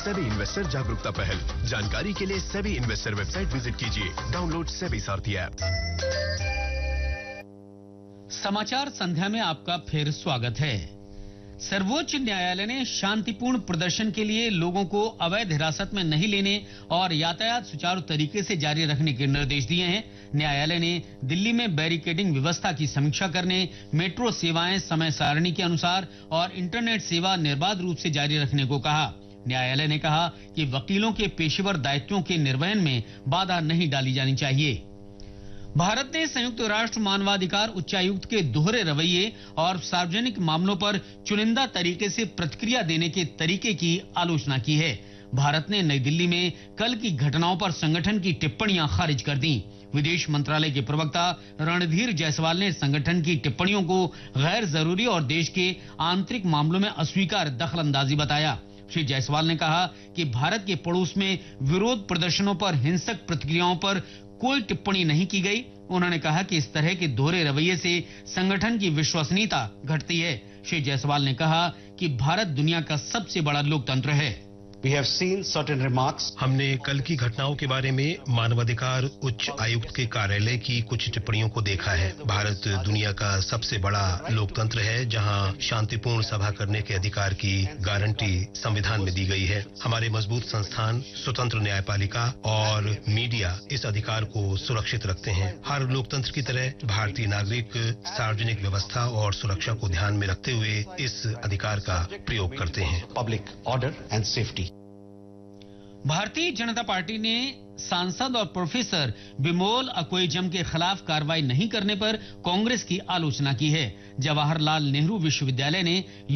SEBI investor जागरूकता पहल। जानकारी के लिए सेबी इन्वेस्टर वेबसाइट विजिट कीजिए। डाउनलोड सेबी सारथी ऐप। समाचार संध्या में आपका फिर स्वागत है। सर्वोच्च न्यायालय ने शांतिपूर्ण प्रदर्शन के लिए लोगों को अवैध हिरासत में नहीं लेने और यातायात सुचारू तरीके से जारी रखने के निर्देश दिए हैं। न्यायालय ने दिल्ली में बैरिकेडिंग व्यवस्था की समीक्षा करने, मेट्रो सेवाएं समय सारणी के अनुसार और इंटरनेट सेवा निर्बाध रूप से जारी रखने को कहा। न्यायालय ने कहा कि वकीलों के पेशेवर दायित्वों के निर्वहन में बाधा नहीं डाली जानी चाहिए। भारत ने संयुक्त राष्ट्र मानवाधिकार उच्चायुक्त के दोहरे रवैये और सार्वजनिक मामलों पर चुनिंदा तरीके से प्रतिक्रिया देने के तरीके की आलोचना की है। भारत ने नई दिल्ली में कल की घटनाओं पर संगठन की टिप्पणियां खारिज कर दी। विदेश मंत्रालय के प्रवक्ता रणधीर जायसवाल ने संगठन की टिप्पणियों को गैर जरूरी और देश के आंतरिक मामलों में अस्वीकार दखलंदाजी बताया। श्री जायसवाल ने कहा कि भारत के पड़ोस में विरोध प्रदर्शनों पर हिंसक प्रतिक्रियाओं पर कोई टिप्पणी नहीं की गई। उन्होंने कहा कि इस तरह के दोहरे रवैये से संगठन की विश्वसनीयता घटती है। श्री जायसवाल ने कहा कि भारत दुनिया का सबसे बड़ा लोकतंत्र है। We have seen certain remarks. हमने कल की घटनाओं के बारे में मानवाधिकार उच्च आयुक्त के कार्यालय की कुछ टिप्पणियों को देखा है। भारत दुनिया का सबसे बड़ा लोकतंत्र है, जहां शांतिपूर्ण सभा करने के अधिकार की गारंटी संविधान में दी गई है। हमारे मजबूत संस्थान, स्वतंत्र न्यायपालिका और मीडिया इस अधिकार को सुरक्षित रखते हैं। हर लोकतंत्र की तरह भारतीय नागरिक सार्वजनिक व्यवस्था और सुरक्षा को ध्यान में रखते हुए इस अधिकार का प्रयोग करते हैं। Public order and safety. Bharatiya Janata party ने सांसद और प्रोफेसर बिमोल अकोइजम के खिलाफ कार्रवाई नहीं करने पर कांग्रेस की आलोचना की है। जवाहरलाल नेहरू विश्वविद्यालय ने